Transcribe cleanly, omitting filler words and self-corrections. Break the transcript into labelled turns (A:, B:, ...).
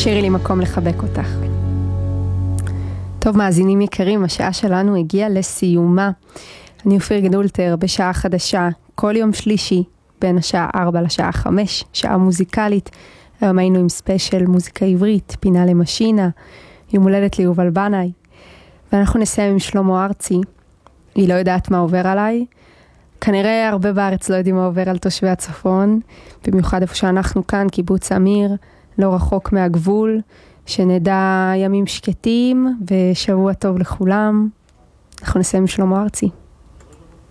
A: תשאירי לי מקום לחבק אותך. טוב, מאזינים יקרים, השעה שלנו הגיעה לסיומה. אני אופיר גדולטר בשעה חדשה, כל יום שלישי, בין השעה 4 לשעה 5, שעה מוזיקלית. היום היינו עם ספיישל מוזיקה עברית, פינה למשינה, יום הולדת ליובל בנאי. ואנחנו נסיים עם שלמה ארצי. היא לא יודעת מה עובר עליי. כנראה הרבה בארץ לא יודעים מה עובר על תושבי הצפון, במיוחד איפה שאנחנו כאן, קיבוץ אמיר, לא רחוק מהגבול, שנדע ימים שקטים ושבוע טוב לכולם. אנחנו נסיים עם שלמה ארצי.